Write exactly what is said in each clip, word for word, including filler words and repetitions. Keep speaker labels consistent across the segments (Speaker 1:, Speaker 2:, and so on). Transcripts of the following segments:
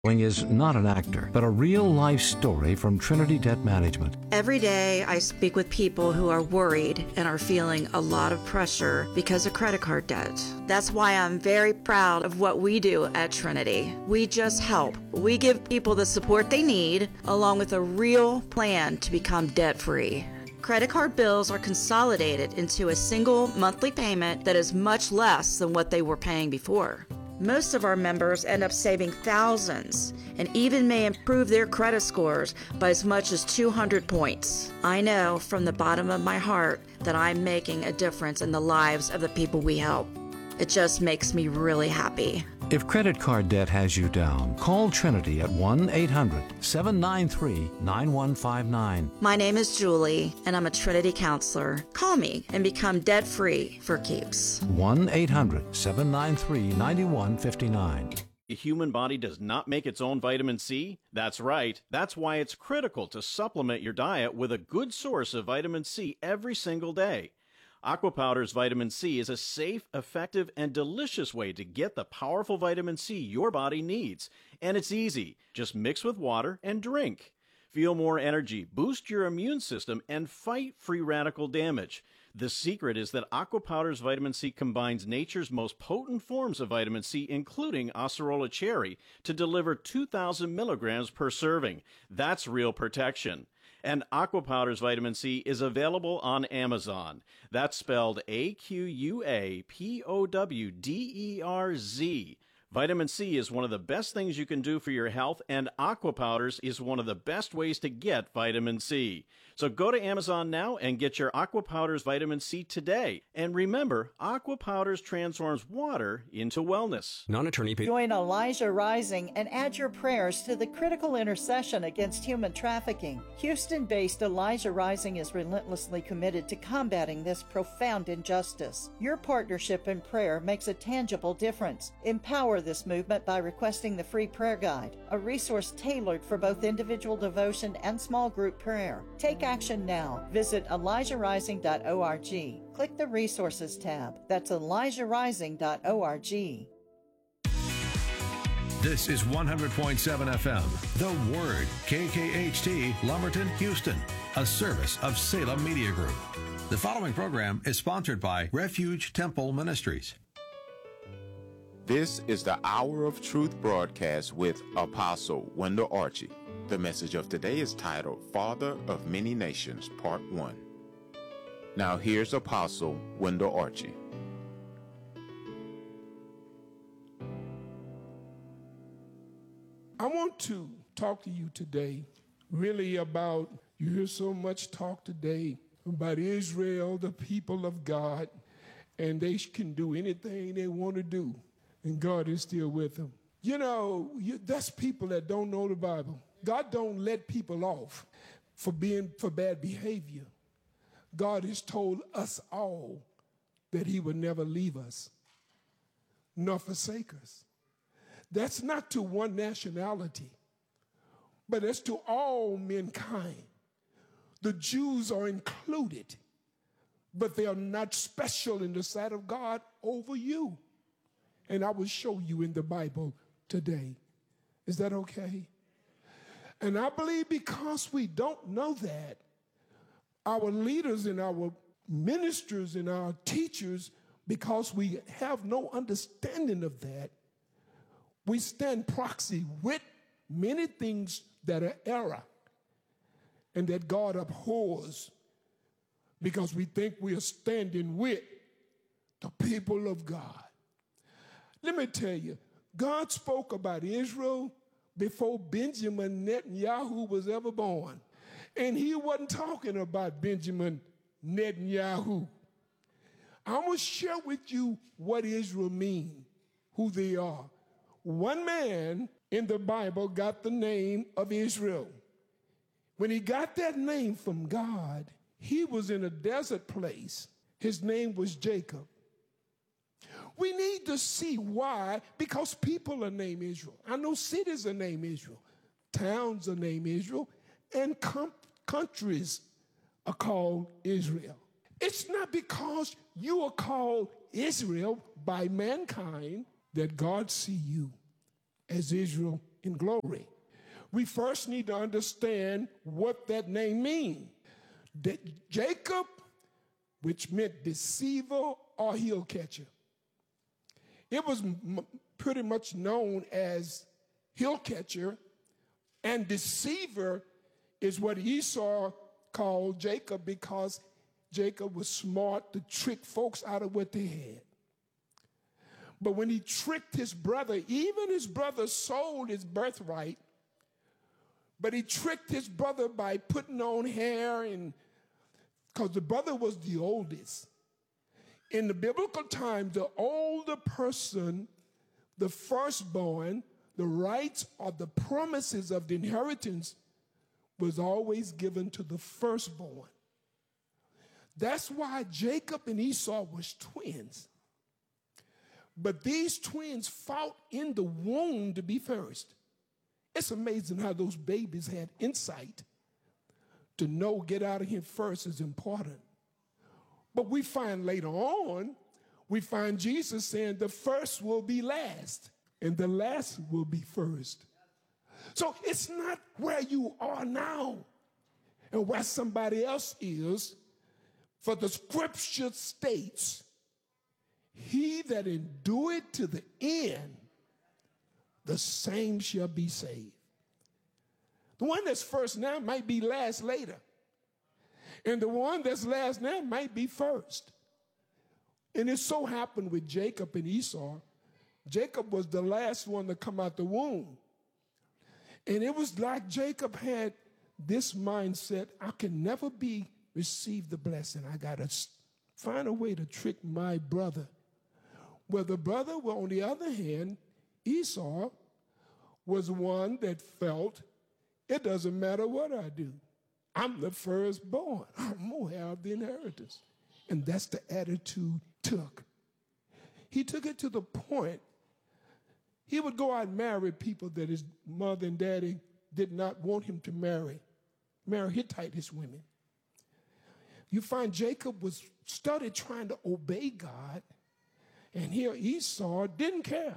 Speaker 1: Is not an actor, but a real-life story from Trinity Debt Management.
Speaker 2: Every day I speak with people who are worried and are feeling a lot of pressure because of credit card debt. That's why I'm very proud of what we do at Trinity. We just help. We give people the support they need, along with a real plan to become debt-free. Credit card bills are consolidated into a single monthly payment that is much less than what they were paying before. Most of our members end up saving thousands and even may improve their credit scores by as much as two hundred points. I know from the bottom of my heart that I'm making a difference in the lives of the people we help. It just makes me really happy.
Speaker 1: If credit card debt has you down, call Trinity at one eight hundred, seven nine three, nine one five nine.
Speaker 2: My name is Julie, and I'm a Trinity counselor. Call me and become debt-free for keeps.
Speaker 1: one eight hundred, seven nine three, nine one five nine.
Speaker 3: The human body does not make its own vitamin C? That's right. That's why it's critical to supplement your diet with a good source of vitamin C every single day. Aqua Powder's vitamin C is a safe, effective, and delicious way to get the powerful vitamin C your body needs. And it's easy. Just mix with water and drink. Feel more energy, boost your immune system, and fight free radical damage. The secret is that Aqua Powder's vitamin C combines nature's most potent forms of vitamin C, including Acerola cherry, to deliver two thousand milligrams per serving. That's real protection. And Aqua Powder's vitamin C is available on Amazon. That's spelled A Q U A P O W D E R Z. Vitamin C is one of the best things you can do for your health, and Aqua Powders is one of the best ways to get vitamin C. So go to Amazon now and get your Aqua Powders vitamin C today. And remember, Aqua Powders transforms water into wellness.
Speaker 4: Non-attorney paid.
Speaker 5: Join Elijah Rising and add your prayers to the critical intercession against human trafficking. Houston-based Elijah Rising is relentlessly committed to combating this profound injustice. Your partnership in prayer makes a tangible difference. Empower this movement by requesting the free prayer guide, a resource tailored for both individual devotion and small group prayer. Take action now. Visit elijah rising dot org. Click the resources tab. That's elijah rising dot org.
Speaker 6: This is one hundred point seven F M, The Word, K K H T, Lumberton, Houston, a service of Salem Media Group. The following program is sponsored by Refuge Temple Ministries.
Speaker 7: This is the Hour of Truth broadcast with Apostle Wendell Archie. The message of today is titled, Father of Many Nations, Part one. Now here's Apostle Wendell Archie.
Speaker 8: I want to talk to you today really about, you hear so much talk today about Israel, the people of God, and they can do anything they want to do, and God is still with them. You know, you, that's people that don't know the Bible. God don't let people off for being for bad behavior. God has told us all that he would never leave us nor forsake us. That's not to one nationality, but it's to all mankind. The Jews are included, but they are not special in the sight of God over you. And I will show you in the Bible today. Is that okay? And I believe because we don't know that, our leaders and our ministers and our teachers, because we have no understanding of that, we stand proxy with many things that are error and that God abhors because we think we are standing with the people of God. Let me tell you, God spoke about Israel before Benjamin Netanyahu was ever born. And he wasn't talking about Benjamin Netanyahu. I want to share with you what Israel means, who they are. One man in the Bible got the name of Israel. When he got that name from God, he was in a desert place. His name was Jacob. We need to see why, because people are named Israel. I know cities are named Israel, towns are named Israel, and com- countries are called Israel. It's not because you are called Israel by mankind that God see you as Israel in glory. We first need to understand what that name means. That Jacob, which meant deceiver or heel catcher. It was m- pretty much known as heel catcher, and deceiver is what Esau called Jacob because Jacob was smart to trick folks out of what they had. But when he tricked his brother, even his brother sold his birthright, but he tricked his brother by putting on hair, and because the brother was the oldest. In the biblical times, the older person, the firstborn, the rights or the promises of the inheritance was always given to the firstborn. That's why Jacob and Esau was twins. But these twins fought in the womb to be first. It's amazing how those babies had insight to know get out of here first is important. But we find later on, we find Jesus saying the first will be last and the last will be first. So it's not where you are now and where somebody else is. For the scripture states, he that endureth to the end, the same shall be saved. The one that's first now might be last later. And the one that's last now might be first. And it so happened with Jacob and Esau, Jacob was the last one to come out the womb. And it was like Jacob had this mindset, I can never be receive the blessing. I got to find a way to trick my brother. Well, the brother, well, on the other hand, Esau was one that felt, it doesn't matter what I do. I'm the firstborn. I'm going to have the inheritance. And that's the attitude he took. He took it to the point he would go out and marry people that his mother and daddy did not want him to marry. Marry Hittite women. You find Jacob was started trying to obey God, and here Esau didn't care.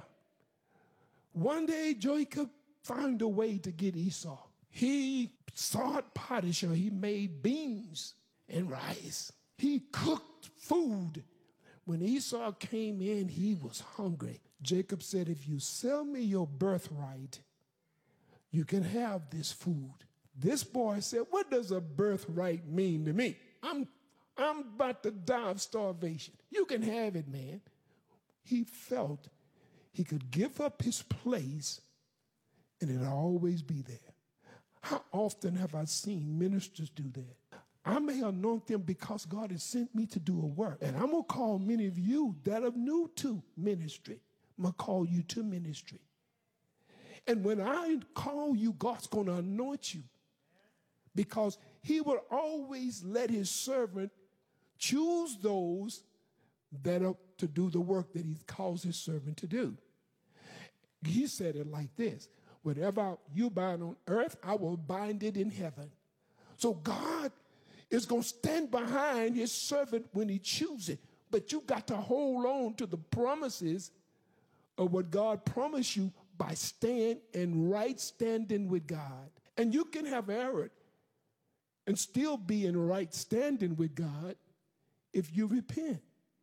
Speaker 8: One day Jacob found a way to get Esau. He sought Potiphar. He made beans and rice. He cooked food. When Esau came in, he was hungry. Jacob said, if you sell me your birthright, you can have this food. This boy said, what does a birthright mean to me? I'm, I'm about to die of starvation. You can have it, man. He felt he could give up his place and it'll always be there. How often have I seen ministers do that? I may anoint them because God has sent me to do a work. And I'm going to call many of you that are new to ministry. I'm going to call you to ministry. And when I call you, God's going to anoint you because he will always let his servant choose those that are to do the work that he calls his servant to do. He said it like this. Whatever you bind on earth, I will bind it in heaven. So God is going to stand behind his servant when he chooses it. But you got to hold on to the promises of what God promised you by staying in right standing with God. And you can have error and still be in right standing with God if you repent.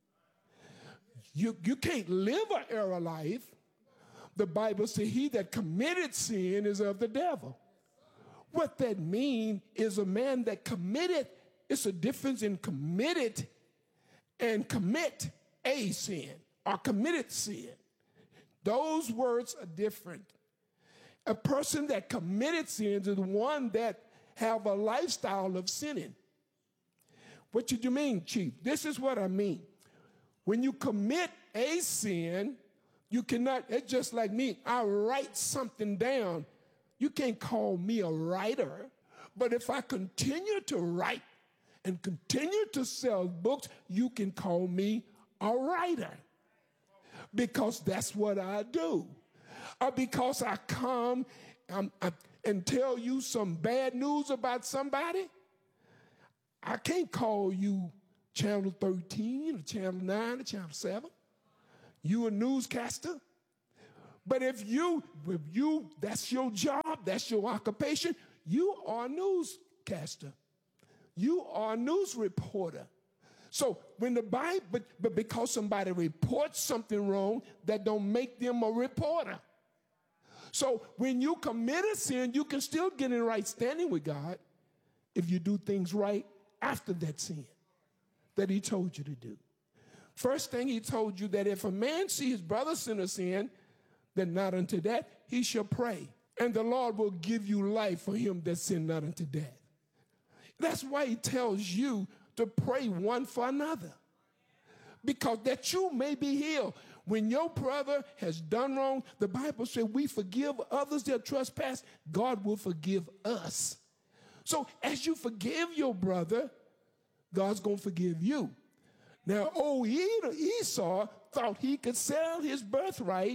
Speaker 8: You, you can't live an error life. The Bible says he that committed sin is of the devil. What that means is a man that committed, it's a difference in committed and commit a sin or committed sin. Those words are different. A person that committed sins is one that have a lifestyle of sinning. What do you mean, Chief? This is what I mean. When you commit a sin, you cannot, it's just like me, I write something down. You can't call me a writer. But if I continue to write and continue to sell books, you can call me a writer. Because that's what I do. Or because I come um, I, and tell you some bad news about somebody, I can't call you Channel thirteen or Channel nine or Channel seven. You a newscaster. But if you, if you, that's your job, that's your occupation, you are a newscaster. You are a news reporter. So when the Bible, but, but because somebody reports something wrong, that don't make them a reporter. So when you commit a sin, you can still get in right standing with God if you do things right after that sin that he told you to do. First thing he told you that if a man see his brother sin a sin, then not unto that, he shall pray. And the Lord will give you life for him that sin not unto death. That's why he tells you to pray one for another, because that you may be healed. When your brother has done wrong, the Bible says we forgive others their trespass, God will forgive us. So as you forgive your brother, God's going to forgive you. Now, old Esau thought he could sell his birthright,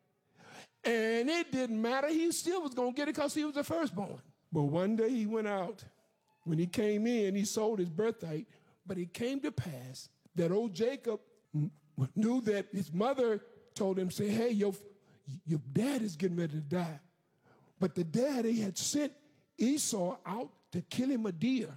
Speaker 8: and it didn't matter. He still was going to get it because he was the firstborn. But one day he went out. When he came in, he sold his birthright, but it came to pass that old Jacob knew that his mother told him, say, hey, your, your dad is getting ready to die. But the daddy had sent Esau out to kill him a deer,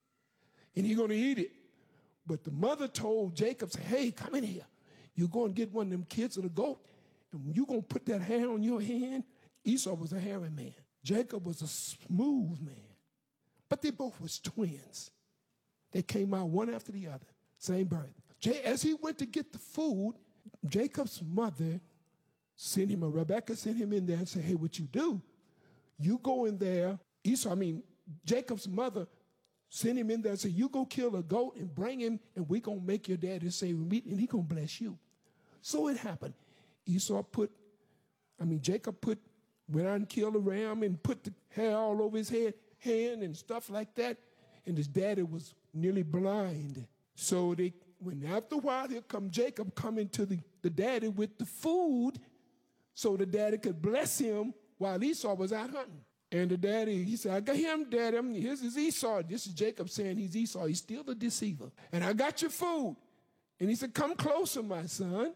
Speaker 8: and he's going to eat it. But the mother told Jacob, say, hey, come in here. You go and get one of them kids of the goat, and you're going to put that hair on your hand. Esau was a hairy man. Jacob was a smooth man. But they both was twins. They came out one after the other, same birth. As he went to get the food, Jacob's mother sent him, or Rebecca sent him in there and said, hey, what you do, you go in there. Esau, I mean, Jacob's mother sent him in there and said, you go kill a goat and bring him, and we're going to make your daddy savory meat, and he's going to bless you. So it happened. Esau put, I mean, Jacob put, went out and killed a ram and put the hair all over his head, hand and stuff like that, and his daddy was nearly blind. So they, when after a while, here come Jacob coming to the, the daddy with the food so the daddy could bless him while Esau was out hunting. And the daddy, he said, I got him, daddy. Here's his Esau. This is Jacob saying he's Esau. He's still the deceiver. And I got your food. And he said, come closer, my son.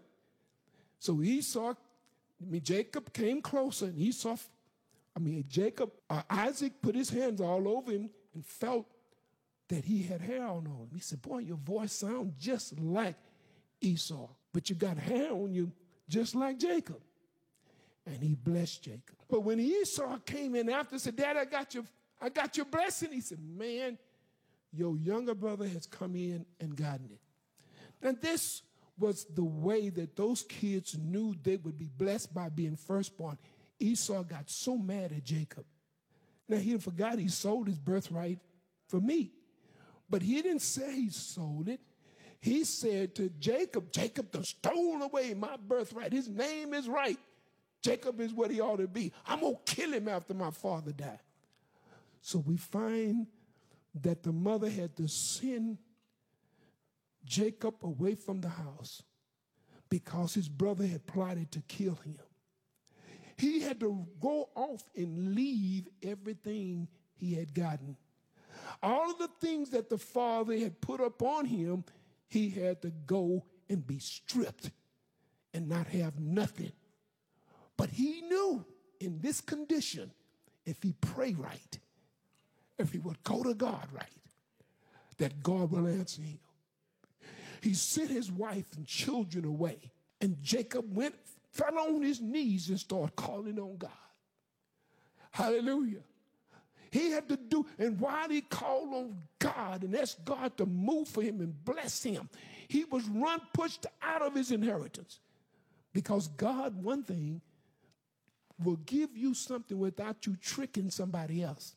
Speaker 8: So Esau, I mean, Jacob came closer, and Esau, I mean, Jacob, uh, Isaac put his hands all over him and felt that he had hair on him. He said, boy, your voice sounds just like Esau, but you got hair on you just like Jacob. And he blessed Jacob. But when Esau came in after and said, Dad, I got your, I got your blessing, he said, man, your younger brother has come in and gotten it. Now this was the way that those kids knew they would be blessed by being firstborn. Esau got so mad at Jacob. Now, he forgot he sold his birthright for meat. But he didn't say he sold it. He said to Jacob, Jacob done stole away my birthright. His name is right. Jacob is what he ought to be. I'm going to kill him after my father died. So we find that the mother had to send Jacob away from the house because his brother had plotted to kill him. He had to go off and leave everything he had gotten. All of the things that the father had put up on him, he had to go and be stripped and not have nothing. But he knew in this condition, if he pray right, if he would go to God right, that God will answer him. He sent his wife and children away, and Jacob went, fell on his knees and started calling on God. Hallelujah. He had to do, and while he called on God and asked God to move for him and bless him, he was run, pushed out of his inheritance. Because God, one thing, will give you something without you tricking somebody else.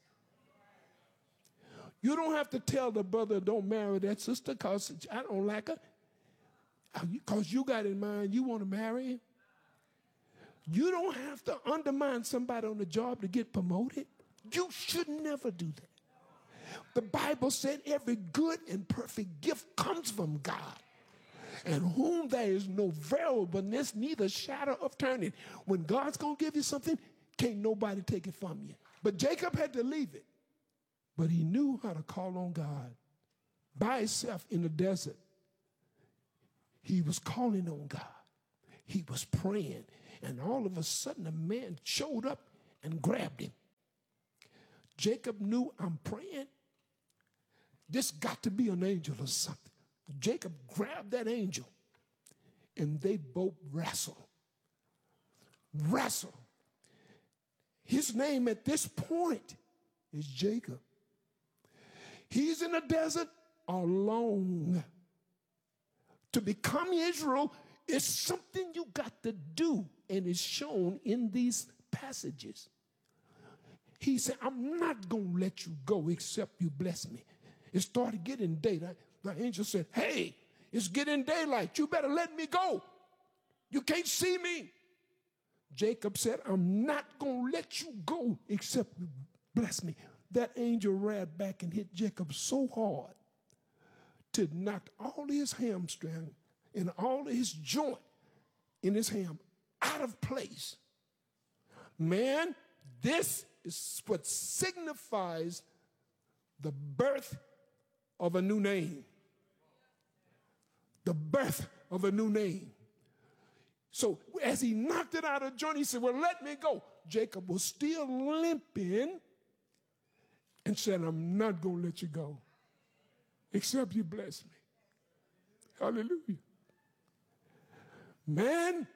Speaker 8: You don't have to tell the brother, don't marry that sister because I don't like her. Because you got in mind you want to marry him. You don't have to undermine somebody on the job to get promoted. You should never do that. The Bible said every good and perfect gift comes from God, and whom there is no variableness, neither shadow of turning. When God's going to give you something, can't nobody take it from you. But Jacob had to leave it. But he knew how to call on God. By himself in the desert, he was calling on God. He was praying. and all of a sudden a man showed up and grabbed him. Jacob knew, I'm praying. This got to be an angel or something. Jacob grabbed that angel, and they both wrestled. Wrestle. His name at this point is Jacob. He's in the desert alone. To become Israel is something you got to do, and it's shown in these passages. He said, I'm not going to let you go except you bless me. It started getting daylight. The angel said, hey, it's getting daylight. You better let me go. You can't see me. Jacob said, I'm not going to let you go except you bless me. That angel ran back and hit Jacob so hard to knock all his hamstring and all of his joint in his ham out of place. Man, this is what signifies the birth of a new name. The birth of a new name. So as he knocked it out of joint, he said, well, let me go. Jacob was still limping and said, I'm not going to let you go except you bless me. Hallelujah. Man,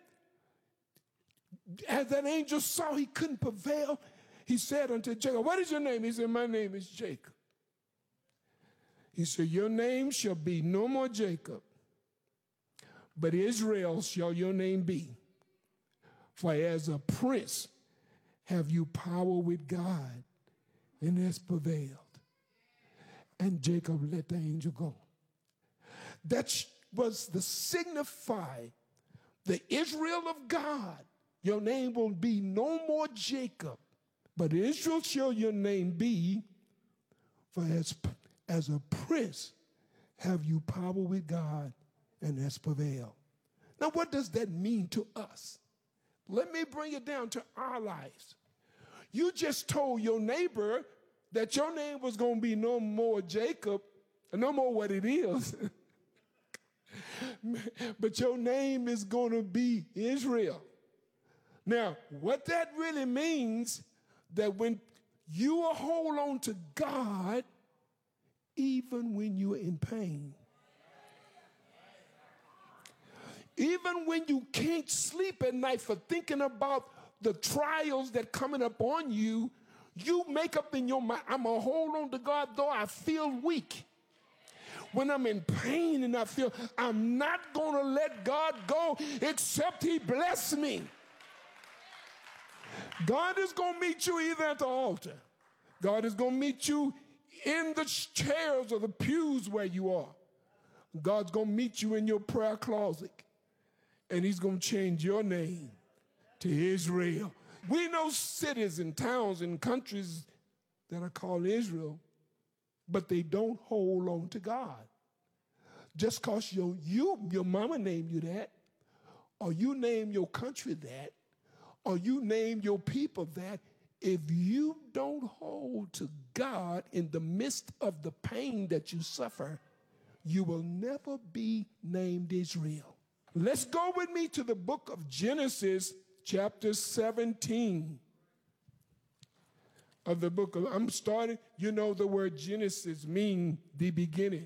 Speaker 8: as that angel saw he couldn't prevail, he said unto Jacob, what is your name? He said, my name is Jacob. He said, your name shall be no more Jacob, but Israel shall your name be. For as a prince have you power with God, and has prevailed. And Jacob let the angel go. That was the signify, the Israel of God. Your name will be no more Jacob, but Israel shall your name be. For as, as a prince have you power with God, and has prevailed. Now, what does that mean to us? Let me bring it down to our lives. You just told your neighbor that your name was going to be no more Jacob, no more what it is, but your name is going to be Israel. Now, what that really means, that when you hold on to God, even when you're in pain, even when you can't sleep at night for thinking about the trials that coming up on you, you make up in your mind, I'm going to hold on to God though I feel weak. When I'm in pain and I feel, I'm not going to let God go except he bless me. God is going to meet you either at the altar. God is going to meet you in the chairs or the pews where you are. God's going to meet you in your prayer closet. And he's going to change your name to Israel. We know cities and towns and countries that are called Israel, but they don't hold on to God. Just because your, you, your mama named you that, or you name your country that, or you name your people that, if you don't hold to God in the midst of the pain that you suffer, you will never be named Israel. Let's go with me to the book of Genesis, chapter seventeen of the book of, I'm starting, you know the word Genesis means the beginning.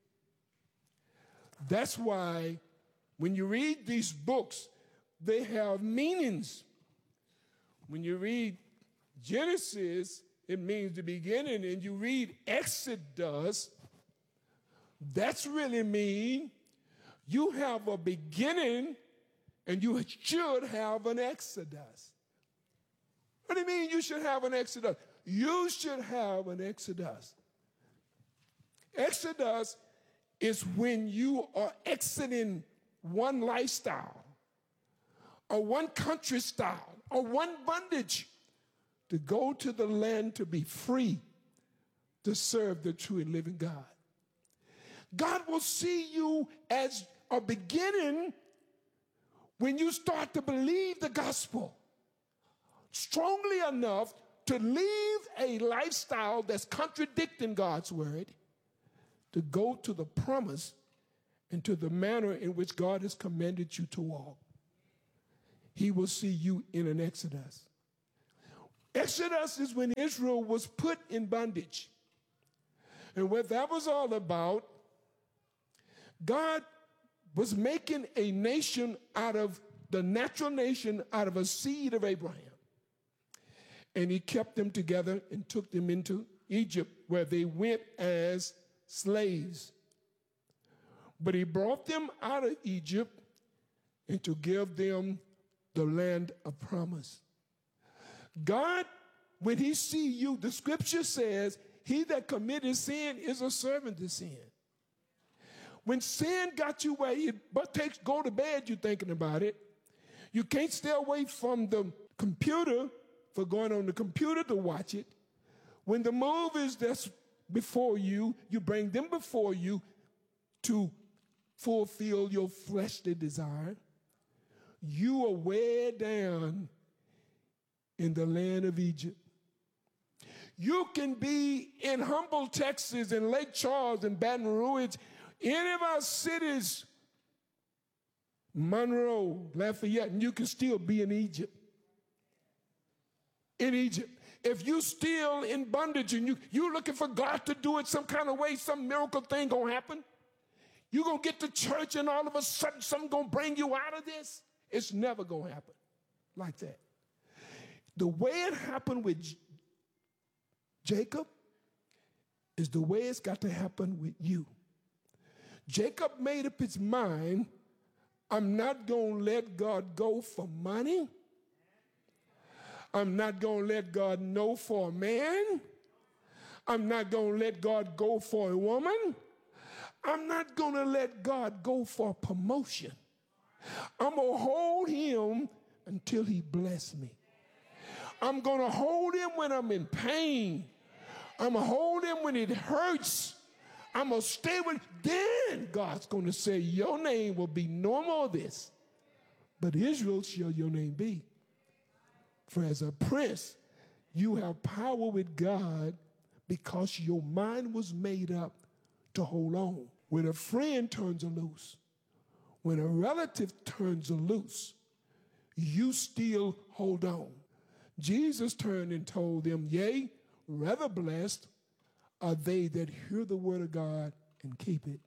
Speaker 8: That's why when you read these books, they have meanings. When you read Genesis, it means the beginning, and you read Exodus, that's really mean you have a beginning and you should have an Exodus. What do you mean you should have an Exodus? You should have an Exodus. Exodus is when you are exiting one lifestyle or one country style or one bondage to go to the land to be free to serve the true and living God. God will see you as a beginning when you start to believe the gospel strongly enough to leave a lifestyle that's contradicting God's word to go to the promise and to the manner in which God has commanded you to walk. he will see you in an Exodus. Exodus is when Israel was put in bondage. And what that was all about, God was making a nation out of the natural nation, out of a seed of Abraham. And he kept them together and took them into Egypt, where they went as slaves. But he brought them out of Egypt and to give them the land of promise. God, when he see you, the scripture says, he that committed sin is a servant to sin. When sin got you where it but takes go to bed, you're thinking about it. You can't stay away from the computer for going on the computer to watch it. When the movies that's before you, you bring them before you to fulfill your fleshly desire. You are way down in the land of Egypt. You can be in Humboldt, Texas, and Lake Charles, and Baton Rouge, any of our cities, Monroe, Lafayette, and you can still be in Egypt. In Egypt. If you still in bondage and you, you're looking for God to do it some kind of way, some miracle thing gonna happen, you're gonna get to church and all of a sudden something gonna bring you out of this. It's never gonna happen like that. The way it happened with J- Jacob is the way it's got to happen with you. Jacob made up his mind, I'm not gonna let God go for money. I'm not going to let God know for a man. I'm not going to let God go for a woman. I'm not going to let God go for promotion. I'm going to hold him until he bless me. I'm going to hold him when I'm in pain. I'm going to hold him when it hurts. I'm going to stay with, then God's going to say, your name will be no more this, but Israel shall your name be. For as a prince, you have power with God because your mind was made up to hold on. When a friend turns her loose, when a relative turns her loose, you still hold on. Jesus turned and told them, yea, rather blessed are they that hear the word of God and keep it.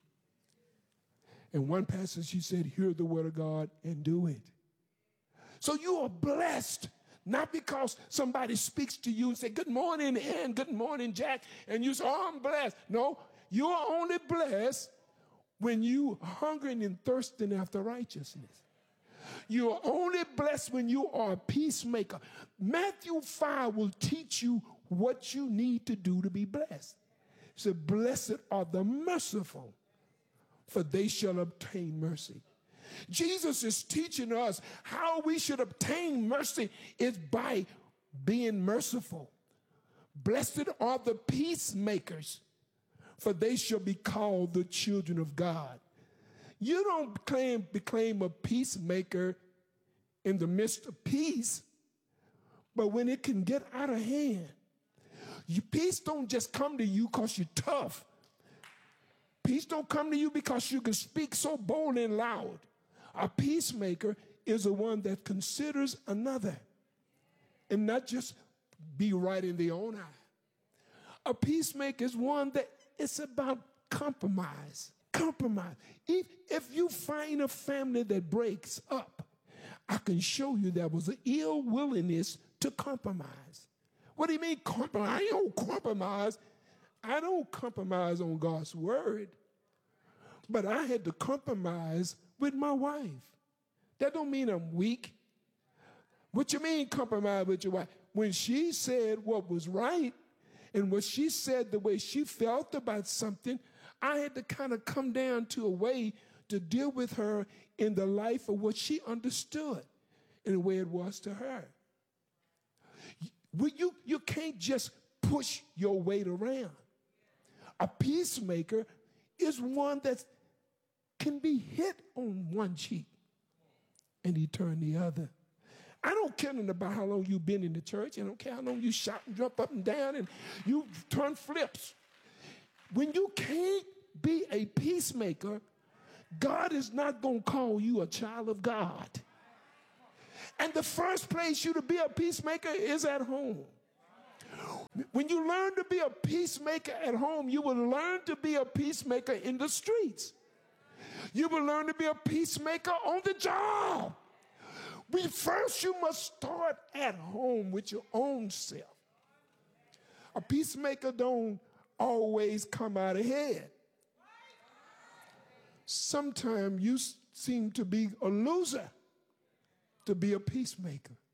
Speaker 8: In one passage, he said, hear the word of God and do it. So you are blessed. Not because somebody speaks to you and say, good morning, Ann, good morning, Jack, and you say, oh, I'm blessed. No, you are only blessed when you are hungering and thirsting after righteousness. You are only blessed when you are a peacemaker. Matthew five will teach you what you need to do to be blessed. It said, blessed are the merciful, for they shall obtain mercy. Jesus is teaching us how we should obtain mercy is by being merciful. Blessed are the peacemakers, for they shall be called the children of God. You don't claim, beclaim a peacemaker in the midst of peace, but when it can get out of hand, you, peace don't just come to you because you're tough. Peace don't come to you because you can speak so bold and loud. A peacemaker is the one that considers another and not just be right in their own eye. A peacemaker is one that it's about compromise. Compromise. If, if you find a family that breaks up, I can show you there was an ill willingness to compromise. What do you mean compromise? I don't compromise. I don't compromise on God's word. But I had to compromise with my wife. That don't mean I'm weak. What you mean compromise with your wife? When she said what was right and when she said the way she felt about something, I had to kind of come down to a way to deal with her in the life of what she understood in the way it was to her. You, you can't just push your weight around. A peacemaker is one that can be hit on one cheek and he turn the other. I don't care about how long you've been in the church. I don't care how long you shout and jump up and down and you turn flips. When you can't be a peacemaker, God is not going to call you a child of God. And the first place you to be a peacemaker is at home. When you learn to be a peacemaker at home, you will learn to be a peacemaker in the streets. You will learn to be a peacemaker on the job. We, first, you must start at home with your own self. A peacemaker don't always come out ahead. Sometimes you seem to be a loser to be a peacemaker.